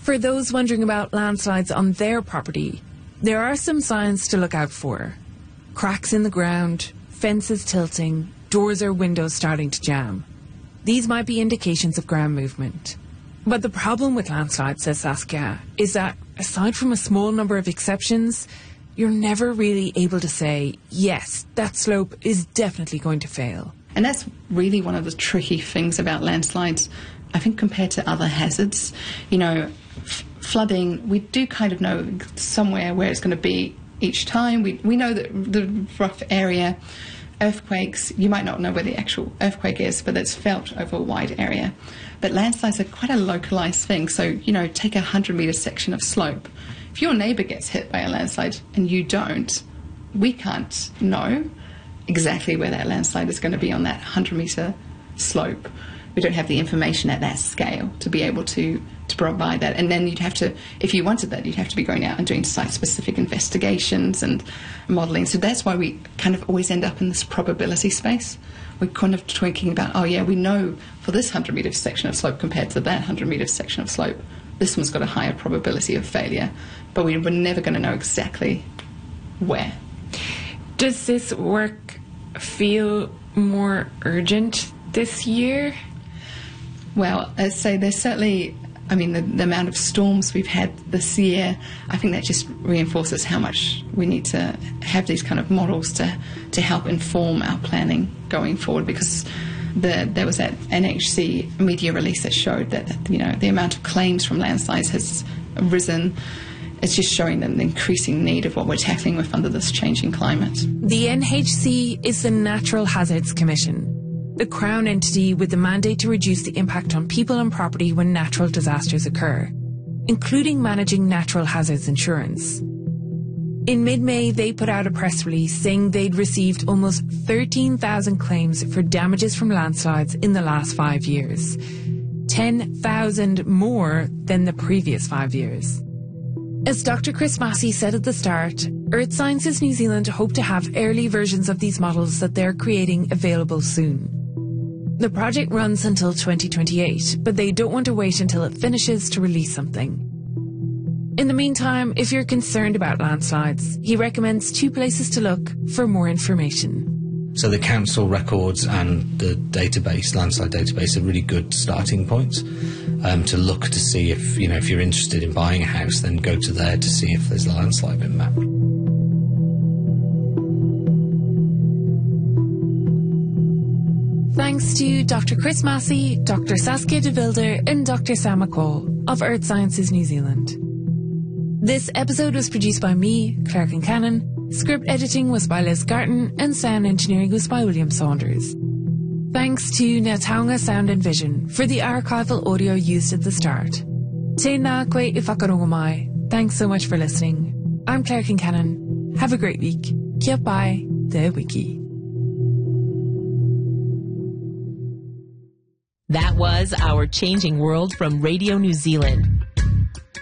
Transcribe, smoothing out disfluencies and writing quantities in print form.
For those wondering about landslides on their property, there are some signs to look out for. Cracks in the ground, fences tilting, doors or windows starting to jam. These might be indications of ground movement. But the problem with landslides, says Saskia, is that aside from a small number of exceptions, you're never really able to say, yes, that slope is definitely going to fail. And that's really one of the tricky things about landslides, I think, compared to other hazards. You know, flooding, we do kind of know somewhere where it's going to be each time. We know that the rough area. Earthquakes, you might not know where the actual earthquake is, but it's felt over a wide area. But landslides are quite a localised thing. So, you know, take a 100-metre section of slope. If your neighbour gets hit by a landslide and you don't, we can't know exactly where that landslide is going to be on that 100-metre slope. We don't have the information at that scale to be able to provide that. And then you'd have to, if you wanted that, you'd have to be going out and doing site-specific investigations and modelling. So that's why we kind of always end up in this probability space. We're kind of thinking about, oh yeah, we know for this 100-metre section of slope compared to that 100-metre section of slope, this one's got a higher probability of failure. But we're never going to know exactly where. Does this work feel more urgent this year? Well, as I say, there's certainly, I mean, the amount of storms we've had this year, I think that just reinforces how much we need to have these kind of models to help inform our planning going forward, because there was that NHC media release that showed that, you know, the amount of claims from landslides has risen. It's just showing them the increasing need of what we're tackling with under this changing climate. The NHC is the Natural Hazards Commission, the Crown entity with the mandate to reduce the impact on people and property when natural disasters occur, including managing natural hazards insurance. In mid-May, they put out a press release saying they'd received almost 13,000 claims for damages from landslides in the last 5 years, 10,000 more than the previous 5 years. As Dr. Chris Massey said at the start, Earth Sciences New Zealand hope to have early versions of these models that they're creating available soon. The project runs until 2028, but they don't want to wait until it finishes to release something. In the meantime, if you're concerned about landslides, he recommends 2 places to look for more information. So the council records and the database, landslide database, are really good starting points to look to see if, you know, if you're interested in buying a house, then go to there to see if there's a landslide been mapped. Thanks to Dr. Chris Massey, Dr. Saskia de Wilder and Dr. Sam McCall of Earth Sciences New Zealand. This episode was produced by me, Claire Kincannon. Script editing was by Liz Garton and sound engineering was by William Saunders. Thanks to Nataunga Sound and Vision for the archival audio used at the start. Tēnā koe I whakarongo mai. Thanks so much for listening. I'm Claire Kincannon. Have a great week. Kia pai te wiki. That was Our Changing World from Radio New Zealand.